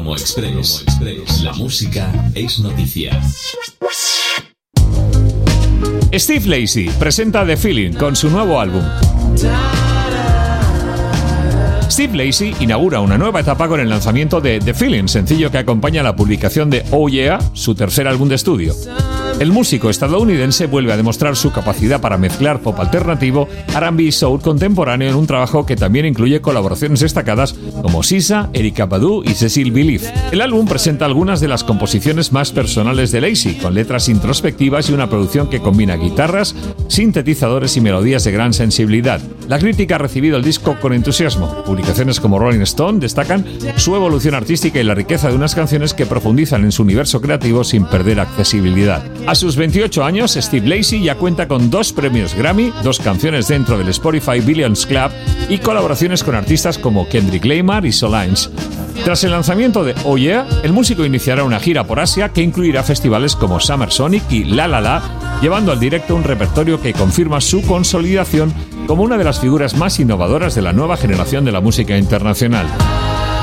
Promo Express. La música es noticia. Steve Lacy presenta The Feeling con su nuevo álbum. Steve Lacy inaugura una nueva etapa con el lanzamiento de The Feeling, sencillo que acompaña la publicación de Oh Yeah, su tercer álbum de estudio. El músico estadounidense vuelve a demostrar su capacidad para mezclar pop alternativo, R&B y soul contemporáneo en un trabajo que también incluye colaboraciones destacadas como SZA, Erykah Badu y Cecil Belief. El álbum presenta algunas de las composiciones más personales de Lacy, con letras introspectivas y una producción que combina guitarras, sintetizadores y melodías de gran sensibilidad. La crítica ha recibido el disco con entusiasmo. Publicaciones como Rolling Stone destacan su evolución artística y la riqueza de unas canciones que profundizan en su universo creativo sin perder accesibilidad. A sus 28 años, Steve Lacy ya cuenta con 2 premios Grammy, 2 canciones dentro del Spotify Billions Club y colaboraciones con artistas como Kendrick Lamar y Solange. Tras el lanzamiento de Oh Yeah, el músico iniciará una gira por Asia que incluirá festivales como Summer Sonic y La La La, llevando al directo un repertorio que confirma su consolidación como una de las figuras más innovadoras de la nueva generación de la música internacional.